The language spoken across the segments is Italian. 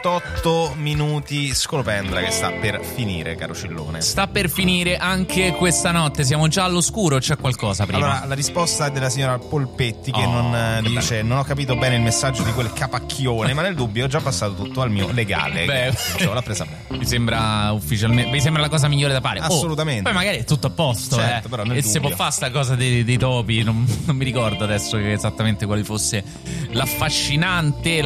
48 minuti, Scolopendra che sta per finire, caro Cillone. Sta per finire anche questa notte, siamo già all'oscuro o c'è qualcosa prima? Allora, la risposta è della signora Polpetti che dice: non ho capito bene il messaggio di quel capacchione, ma nel dubbio ho già passato tutto al mio legale. Beh, l'ha presa bene. Mi sembra ufficialmente, mi sembra la cosa migliore da fare. Assolutamente. Poi magari è tutto a posto, certo, però nel e dubbio. se può fare sta cosa dei topi, non mi ricordo adesso esattamente quale fosse l'affascinante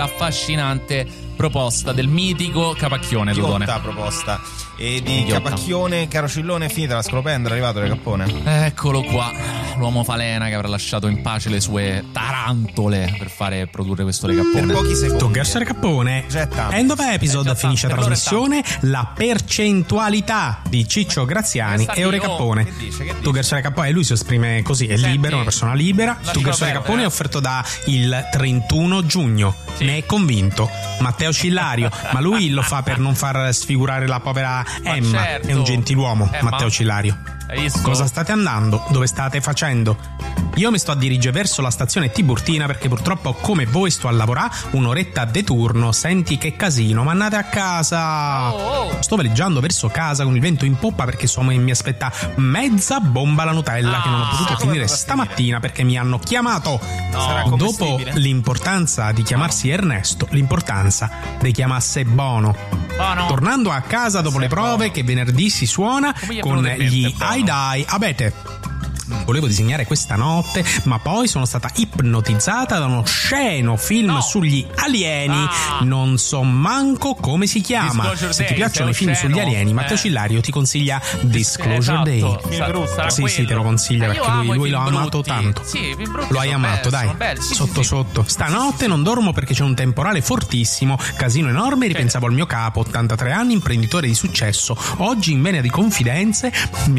proposta del mitico Capacchione, Dudone. Proposta. E di Capacchione, caro Cillone, è finita la Scolopendra, è arrivato il Cappone. Eccolo qua, l'uomo falena che avrà lasciato in pace le sue tarantole per fare produrre questo Recappone. Per pochi secondi. Toggerso Recappone. End of episode, finisce la trasmissione. La percentualità di Ciccio Graziani e Recappone. Toggerso Recappone, lui si esprime così, è libero, una persona libera. Toggerso Recappone è offerto da il 31 giugno. Ne è convinto Matteo Cillario, ma lui lo fa per non far sfigurare la povera Emma. Certo. È un gentiluomo, Matteo Cillario. Hai visto? Cosa state andando? Dove state facendo? Io mi sto a dirigere verso la stazione Tiburtina perché purtroppo come voi sto a lavorare un'oretta de turno. Senti che casino, ma andate a casa. Sto veleggiando verso casa con il vento in poppa perché mi aspetta mezza bomba alla Nutella che non ho potuto finire stamattina perché mi hanno chiamato. Dopo l'importanza di chiamarsi Ernesto, l'importanza di chiamarsi Bono. Tornando a casa dopo le prove che venerdì si suona con gli Ai Dai Abete. Volevo disegnare questa notte, ma poi sono stata ipnotizzata da uno sceno film sugli alieni. Non so manco come si chiama. Se ti piacciono i film sugli alieni, Matteo Cillario ti consiglia Disclosure Day. Sì, te lo consiglia perché lui lo ha amato tanto. Lo hai amato, dai. Sotto. Stanotte non dormo perché c'è un temporale fortissimo, casino enorme. Ripensavo al mio capo, 83 anni, imprenditore di successo. Oggi in vena di confidenze mi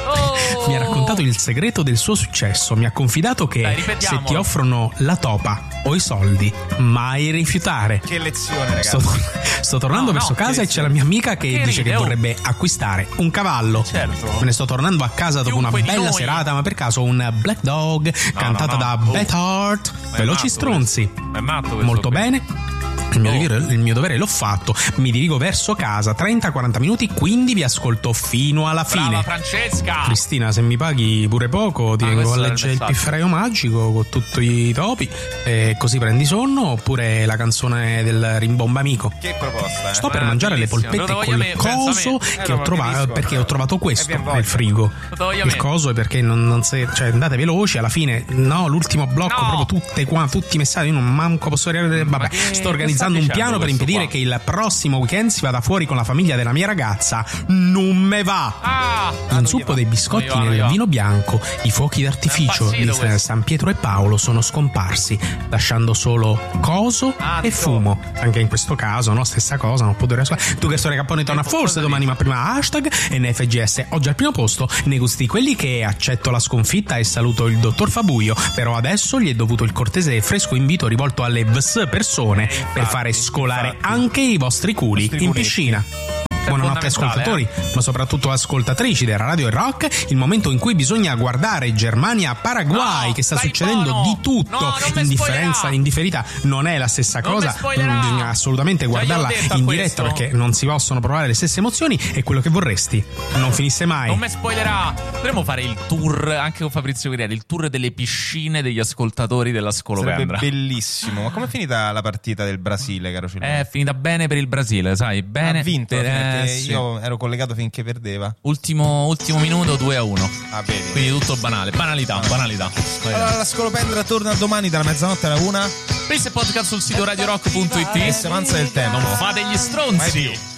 ha raccontato il segreto del suo successo. Mi ha confidato che se ti offrono la topa o i soldi, mai rifiutare. Che lezione, ragazzi. Sto tornando verso casa e c'è la mia amica che dice che vorrebbe acquistare un cavallo. Certo. Me ne sto tornando a casa dopo una bella serata, ma per caso un Black Dog cantata da Beth Hart. Veloci stronzi. È matto. Molto bene. Il mio dovere l'ho fatto. Mi dirigo verso casa, 30-40 minuti, quindi vi ascolto fino alla fine. Brava Francesca. Cristina, se mi paghi pure poco ti vengo a leggere il pifferaio magico con tutti i topi e così prendi sonno, oppure la canzone del Rimbomba Amico. Che proposta, Sto per mangiare le polpette col coso che ho trovato, perché ho trovato questo nel frigo. Il coso è perché non si, cioè andate veloci alla fine. No, l'ultimo blocco, proprio tutti i messaggi. Io non manco posso arrivare. Vabbè, sto organizzando un piano per impedire che il prossimo weekend si vada fuori con la famiglia della mia ragazza. Non me va. In zuppo dei biscotti nel vino bianco, i fuochi d'artificio di San Pietro e Paolo sono scomparsi, lasciando solo coso e fumo. Anche in questo caso, no, stessa cosa, non può durare. Tu che sto Recappone torna forse domani, ma prima hashtag NFGS. Oggi al primo posto nei gusti quelli che accetto la sconfitta e saluto il dottor Fabuio, però adesso gli è dovuto il cortese e fresco invito rivolto alle persone per fare scolare anche i vostri culi in piscina. Buonanotte ascoltatori, ma soprattutto ascoltatrici della Radio Rock. Il momento in cui bisogna guardare Germania-Paraguay, che sta succedendo di tutto. Indifferita non è la stessa cosa. Bisogna assolutamente guardarla in diretta perché non si possono provare le stesse emozioni. E quello che vorresti non finisse mai. Non mi spoilerà. Dovremmo fare il tour anche con Fabrizio Guerrieri, il tour delle piscine degli ascoltatori della Scolopendra. Sarebbe bellissimo. Ma com'è finita la partita del Brasile, caro Cillone? È finita bene per il Brasile, sai, bene. Ha vinto, io ero collegato finché perdeva. Ultimo minuto 2-1. Vedi. Quindi tutto banale. Banalità. Allora la Scolopendra torna domani dalla mezzanotte alla 1. Questo è podcast sul sito radiorock.it. Semanza del tempo. Non fate gli stronzi.